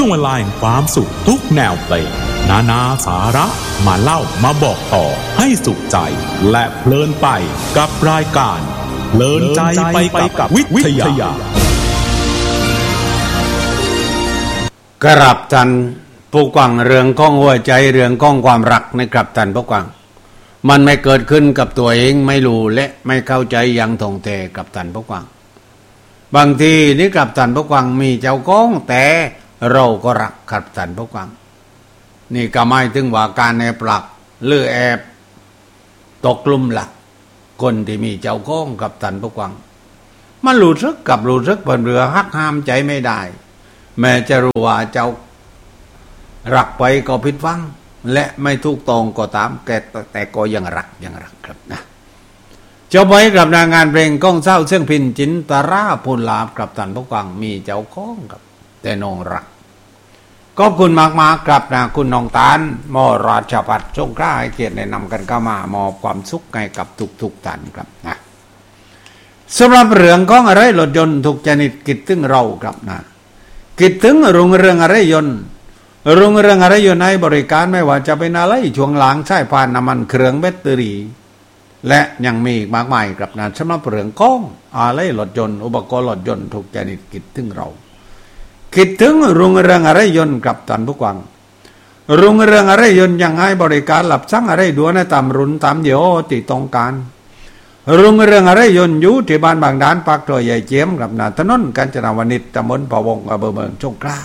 ช่วงเวลาแห่งความสุขทุกแนวเพลงนาสาระมาเล่ามาบอกต่อให้สุขใจและเพลินไปกับรายการเพลินใจไปกับวิทยากรับทันผู้กวางเรื่องก้องหัวใจเรื่องก้องความรักนะครับท่านผู้กวางมันไม่เกิดขึ้นกับตัวเองไม่รู้และไม่เข้าใจอย่างถ่องแท้กับท่านผู้กวางบางทีนี่กับท่านผู้กวางมีเจ้าก้องแต่เราก็รักกับท่านผู้กวางนี่ก็หมายถึงว่าการแอบหลักหรือแอบตกลุ่มหลักคนที่มีเจ้าก้องกับท่านผู้กวางมันรู้สึกกับรู้สึกบนเรือหักห้ามใจไม่ได้แม้จะรู้ว่าเจ้ารักไปก็ผิดหวังและไม่ถูกต้องก็ตามแต่ก็ยังรักครับนะเจ้าไปกับงานเพลงก้องเศร้าเสียงพินจินตราพูนลาบกับท่านผู้กวางมีเจ้าก้องกับแต่น้องรักก็คุณมากๆครับนะคุณน้องตาลมอราชพัฒน์สงขลาให้เกียรติแนะนำกันเข้ามามอบความสุขให้กับทุกท่านครับนะสำหรับเรื่องของอะไรรถยนต์ทุกชนิดคิดถึงเราครับนะคิดถึงรุ่งเรืองอะไรยนต์ในบริการไม่ว่าจะเป็นอะไรช่วงหลังใช้ผ่านน้ำมันเครื่องแบตเตอรี่และยังมีอีกมากมายครับนะสำหรับเรื่องของอะไรรถยนต์อุปกรณ์รถยนต์ทุกชนิดคิดถึงเราคิดถึงรุ่งเรืองอะไรยนต์กับท่านผู้กวางรุ่งเรืองอะไรยนต์ยังให้บริการหลับสั่งอะไรด่วนตามรุ่นตามยี่ห้อที่ต้องการรุ่งเรืองอะไรยนต์อยู่ที่บ้านบางด่านปากซอยใหญ่เจียมกับถนนกาญจนาวนิชตำบลพะวงอำเภอเมืองสงขลา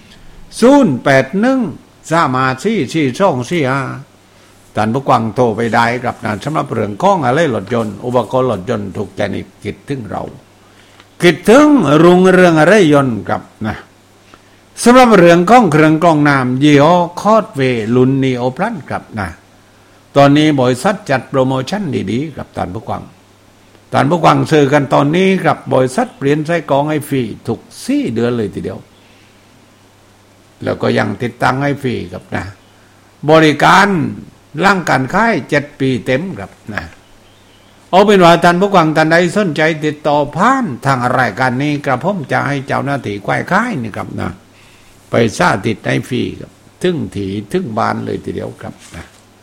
081-354-4245ท่านผู้กวางโทรไปได้กับสำหรับเรื่องของอะไรรถยนต์อุปกรณ์รถยนต์ทุกชนิดคิดถึงเราคิดถึงรุ่งเรืองอะไรยนต์กับนะสำหรับเรื่องของเครื่องกรองน้ำยี่ห้อคอร์ดเวรุ่นนีโอพลัสครับนะตอนนี้บริษัทจัดโปรโมชั่นดีๆกับท่านผู้กวางซื้อกันตอนนี้กับบริษัทเปลี่ยนไส้กรองให้ฟรีทุก4 เดือนเลยทีเดียวแล้วก็ยังติดตั้งให้ฟรีครับนะบริการร่างการค่าย7 ปีเต็มครับนะเอาเป็นว่าท่านผู้กวางท่านใดสนใจติดต่อผ่านทางรายการนี้กระผมจะให้เจ้าหน้าที่ควายค่ายนี่ครับนะไปสาธิตให้ฟรีครับถึงบ้านเลยทีเดียวครับนะ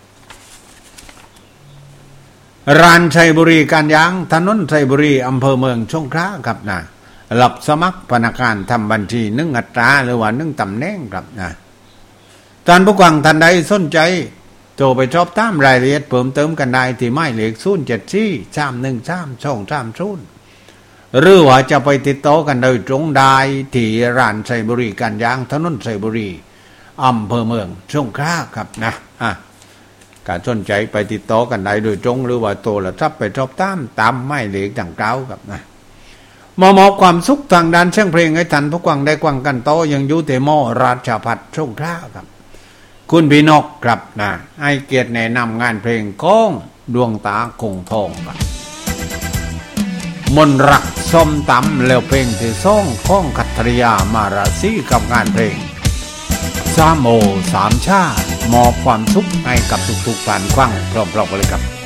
ร้านชัยบุรีการยางถนนชัยบุรีอำเภอเมืองสงขลาครับนะรับสมัครพนักงานทำบัญชี1 อัตราหรือว่า1 ตำแหน่งครับนะท่านผู้กวางท่านใดสนใจโทรไปสอบถามรายละเอียดเพิ่มเติมกันได้ที่หมายเลข074-313-230หรือว่าจะไปติดต่อกันโดยตรงได้ที่ร้านชัยบุรีการยางถนนชัยบุรีอำเภอเมืองสงขลาครับนะการสนใจไปติดต่อกันได้โดยตรงหรือว่าโทรศัพท์ไปสอบถามตามหมายเลขดังกล่าวครับนะมอบความสุขทางด้านเสียงเพลงให้ท่านผู้กวางได้กวางกันต่อยังอยู่ที่มอราชพัฒน์สงขลาครับคุณพี่นกครับนะให้เกียรติแนะนำงานเพลงของดวงตาคงทองครับมนรักส้มตำแล้วเพลงที่2ของคัตริยามาราศีกับงานเพลง3 โอ 3 ชาติมอบความสุขให้กับทุกๆท่านฟังพร้อมๆกันเลยครับ